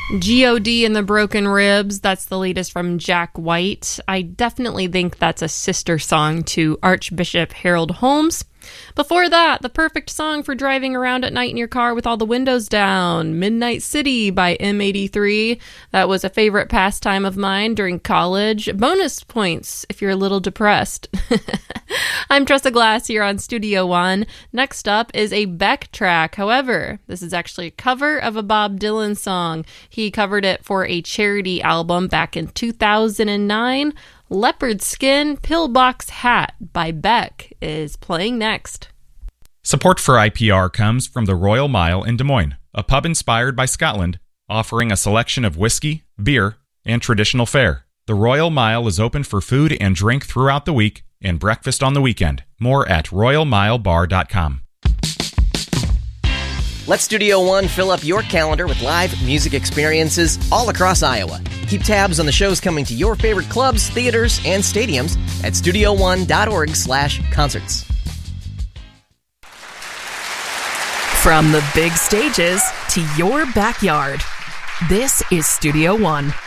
G.O.D. and the Broken Ribs, that's the latest from Jack White. I definitely think that's a sister song to Archbishop Harold Holmes. Before that, the perfect song for driving around at night in your car with all the windows down, Midnight City by M83. That was a favorite pastime of mine during college. Bonus points if you're a little depressed. I'm Tressa Glass here on Studio One. Next up is a Beck track. However, this is actually a cover of a Bob Dylan song. He covered it for a charity album back in 2009. Leopard Skin Pillbox Hat by Beck is playing next. Support for IPR comes from the Royal Mile in Des Moines, a pub inspired by Scotland, offering a selection of whiskey, beer, and traditional fare. The Royal Mile is open for food and drink throughout the week and breakfast on the weekend. More at royalmilebar.com. Let Studio One fill up your calendar with live music experiences all across Iowa. Keep tabs on the shows coming to your favorite clubs, theaters, and stadiums at studioone.org/concerts. From the big stages to your backyard, this is Studio One.